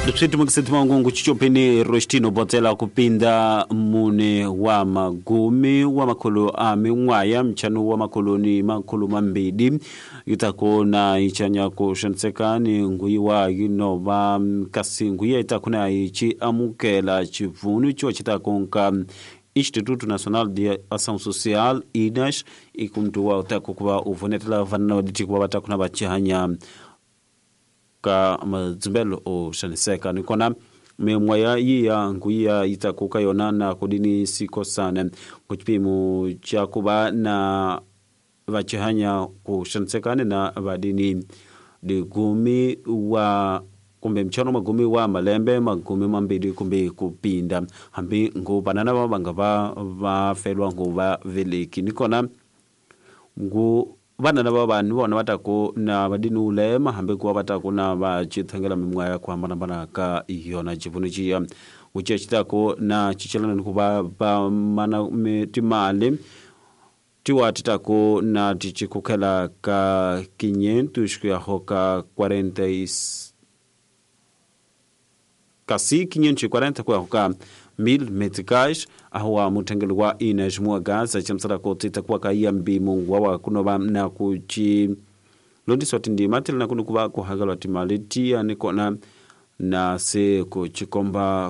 Lipsiti mkisitima ngungu chichopini Roshtino botela kupinda mune wa magumi wa makulu mwaya mchanu wa makuluni makulu mambidi yutako na ichanya kushanseka ni ngui wa yunova kasi ngui ya itakuna ichi amukela chivunu chua chitakonka Instituto Nacional de Ação Social INAS ikumtuwa utako kuwa uvunetela vanana waditi kuwa watakuna bachihanya ka mazumbelo o shaniseka nikona memwaya ya nguia itakuka yonana kudini siko sana kuchipimu cha kuba na vachihanya ku shaniseka na vadini de gumi wa kumbe mchano magumi wa malembe magumi mambidi kumbe kupinda hambi ngubanana babanga ba felwa nguba veliki nikona ngu bana na babantu bona batako na badini ulema hambe kuwa batako na bachithangela mimwaya kwa bana ka iyona chivunu chia uche chitako na chichelana kuba ba mana metimale tiwa titako na tichikukela ka 500 ya hoka 40 kasi 540 kwa hoka 1000 meticais ahwa mutengeli wa INAS muagaza chamsara koti takuwa kaiya mbimu wawa kunoba na kuchi londi swatindi matili na kunukuba kuhagalwa timaliti ya nikona na se kuchikomba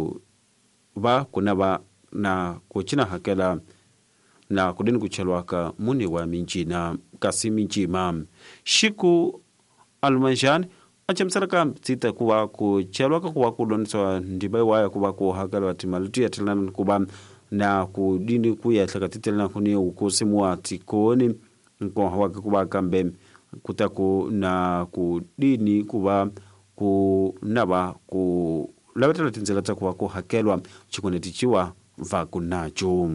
kuba kunaba na kuchina hakela na kudini kuchelwaka muni wa minchi na kasi minchi imam shiku almanjani achemsaraka tita kuwa kuchelwaka kuwa kudonso ndibai waya kuwa kuhagalwa timaliti ya tilana kuba na kudini kuya tlakatitelana kuni ukusimu wa tikoni nko hawaka kuba kambe kutaku na kudini kuba kunaba kulawetela tinzelata kuwa kuhakelwa chikunetichiwa vakunacho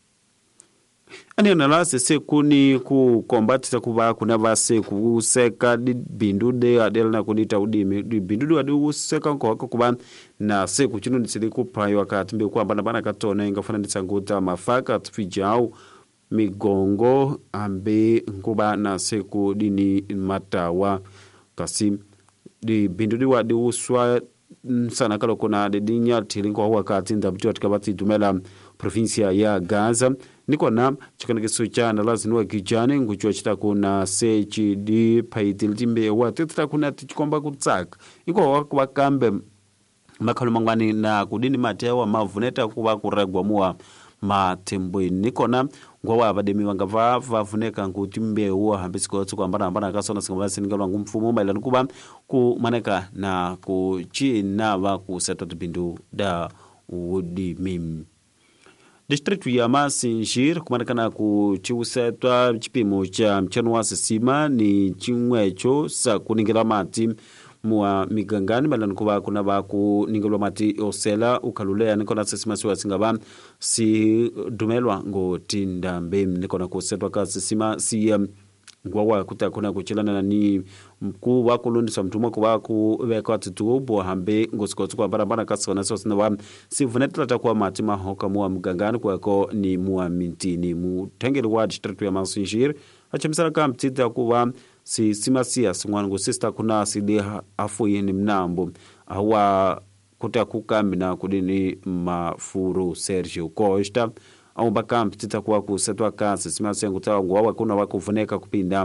ani nala se kuni ku combat kuba kuna base kuseka bindude adelna kunita udimi bindude adu seka ko kuba na se kuchino ndisili kupayo akatimbe kwa bana katona ingafana nditsanguta mafaka tfijau migongo ambe kuba na se kudini matawa kasi di bindude wadi uswa sana kalo kuna de dinya tilingo wakati ndabtu atikabati dumela provincia ya Gaza nikona chikanakiso cha na lazino kijane nguchwa chitako na CHD paitiltimbe wa teta kuna tikomba kutsaka iko wakambe makalo mangwani na kudini matewa mavuneta kuba kuregwa muwa matembo nikona ngwa abademi bangava vavuneka ngutimbe uwa hambisiko kwambana kasona singabasi ngalwa ngumfumo maila kuba ku maneka na ku china ba ku setwa bindu da udi mim district ya Masinjir kumanakana ku chiusetwa chipimo cha mchano wa sima ni chimwecho sa kuningila mati muwa migangani malani kuba kuna ba kuningilwa mati osela ukalulea nikona sima siwa singaba si dumelwa ngo tindambe nikona kusetwa ka sima si ngwawa kutakuna kuchilana na ni mkuu wa kulundisa mtumwa kuba kuweka titubo hambe ngosikotsu kwa barabara kasona sosina wa sivunetla takwa matima hoka muwa mgangani kwako ni muwa mintini mutengeli wa district ya Masinjir achemsara kamtita kuba si simasia singwangu sister kuna sidi afu yini mnambo awa kutakukamina kudini mafuru Sergio Costa au bakamp titakuwa kusetwa kasi simasia ngutawa ngwawa kuna wakuvuneka kupinda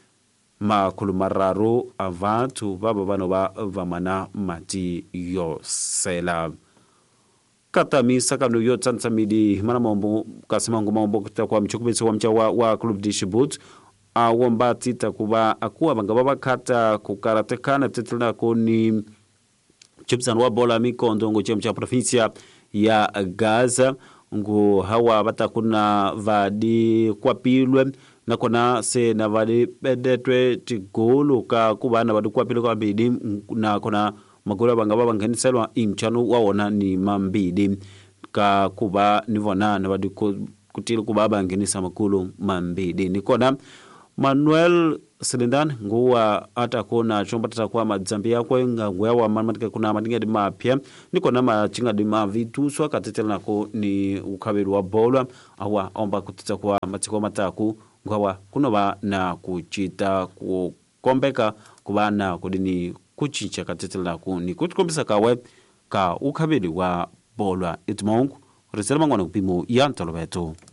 makulumararo avatu baba bano ba vamana mati yosela katamisa kanu yotsansamidi mana mambo kasimangu mambo kutakuwa mchukubisi wa mchawa wa club dishibut awomba titakuba akuwa bangaba bakata kukaratekana titlina kuni chipsan wa bola mikondo ngo chemcha provincia ya Gaza ngu hawa batakuna vadi kwapilwe nakona se na vadi bedetwe tigolo ka kubana vadi kwapilwe kwa bidi na kona magura bangaba banganiselwa imchano waona ni mambidi ka kuba nivona na vadi kutili kuba banganisa makulu mambidi nikona Manuel Selindan nguwa atakona chomba tatakuwa madzambia kwa ngwa wa mamadika kuna madinga di mapya nikona machinga di mavitu swa katetela nako ni ukabiru wa bola awa omba kutitakuwa matiko mataku ngwa kuno ba na kuchita kukombeka kubana kudini kuchicha katetelelaku ni kutikombisa kawe ka ukhabeli wa bolwa etimongu risela mangwana kupimo ya ntolovetu